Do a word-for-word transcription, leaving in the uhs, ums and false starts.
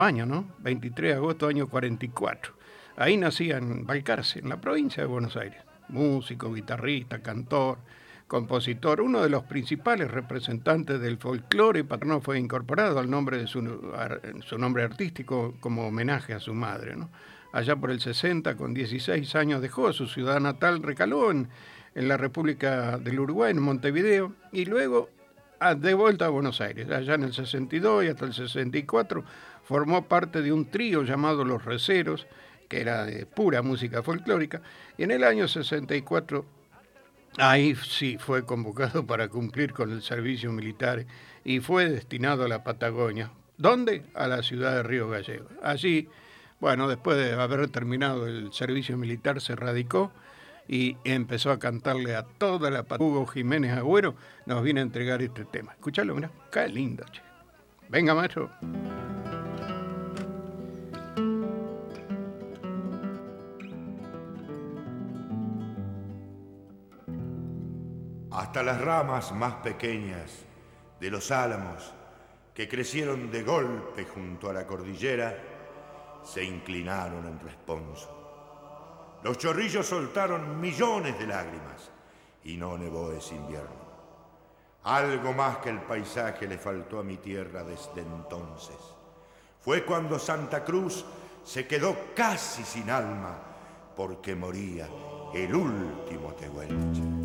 año, ¿no? veintitrés de agosto año cuarenta y cuatro. Ahí nacía en Balcarce, en la provincia de Buenos Aires. Músico, guitarrista, cantor, compositor, uno de los principales representantes del folclore paterno, fue incorporado al nombre de su, su nombre artístico como homenaje a su madre, ¿no? Allá por el sesenta, con dieciséis años, dejó su ciudad natal, recaló en, en la República del Uruguay, en Montevideo, y luego de vuelta a Buenos Aires. Allá en el sesenta y dos y hasta el sesenta y cuatro formó parte de un trío llamado Los Receros, que era de pura música folclórica, y en el año sesenta y cuatro ahí sí fue convocado para cumplir con el servicio militar y fue destinado a la Patagonia. ¿Dónde? A la ciudad de Río Gallegos. Allí, bueno, después de haber terminado el servicio militar, se radicó y empezó a cantarle a toda la Patagonia. Hugo Jiménez Agüero nos viene a entregar este tema. Escuchalo, mirá, qué lindo, che. Venga, maestro. Hasta las ramas más pequeñas de los álamos que crecieron de golpe junto a la cordillera se inclinaron en responso. Los chorrillos soltaron millones de lágrimas y no nevó ese invierno. Algo más que el paisaje le faltó a mi tierra desde entonces. Fue cuando Santa Cruz se quedó casi sin alma porque moría el último tehuelche.